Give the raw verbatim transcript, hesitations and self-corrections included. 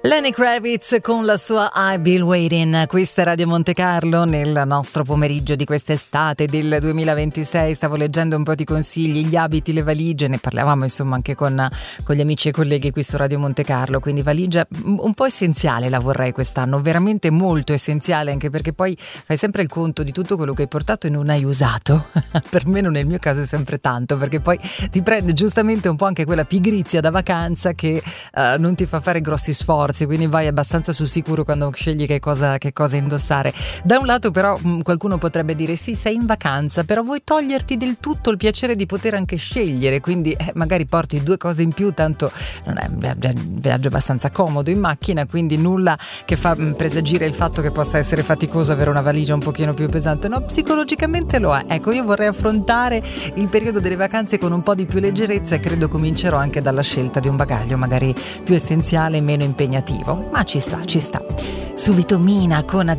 Lenny Kravitz con la sua I've Been Waiting. Questa è Radio Monte Carlo nel nostro pomeriggio di quest'estate del duemilaventisei. Stavo leggendo un po' di consigli, gli abiti, le valigie, ne parlavamo insomma anche con, con gli amici e colleghi qui su Radio Monte Carlo, quindi valigia un po' essenziale la vorrei quest'anno, veramente molto essenziale, anche perché poi fai sempre il conto di tutto quello che hai portato e non hai usato. Per me, non nel mio caso, è sempre tanto, perché poi ti prende giustamente un po' anche quella pigrizia da vacanza che uh, non ti fa fare grossi sforzi, quindi vai abbastanza sul sicuro quando scegli che cosa, che cosa indossare. Da un lato però mh, qualcuno potrebbe dire sì, sei in vacanza, però vuoi toglierti del tutto il piacere di poter anche scegliere, quindi eh, magari porti due cose in più, tanto non è un viaggio abbastanza comodo in macchina, quindi nulla che fa mh, presagire il fatto che possa essere faticoso avere una valigia un pochino più pesante. No, psicologicamente lo è. Ecco, io vorrei affrontare il periodo delle vacanze con un po' di più leggerezza e credo comincerò anche dalla scelta di un bagaglio magari più essenziale e meno impegnativo, ma ci sta, ci sta. Subito Mina con